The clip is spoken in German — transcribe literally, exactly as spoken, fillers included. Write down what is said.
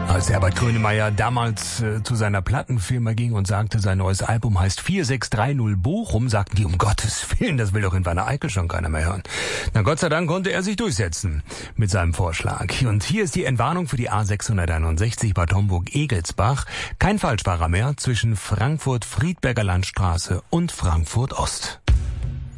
Als Herbert Grönemeyer damals äh, zu seiner Plattenfirma ging und sagte, sein neues Album heißt vier sechs drei null Bochum, sagten die, um Gottes Willen, das will doch in Wanne Eickel schon keiner mehr hören. Na Gott sei Dank konnte er sich durchsetzen mit seinem Vorschlag. Und hier ist die Entwarnung für die A sechshunderteinundsechzig Bad Homburg-Egelsbach. Kein Falschfahrer mehr zwischen Frankfurt-Friedberger Landstraße und Frankfurt-Ost.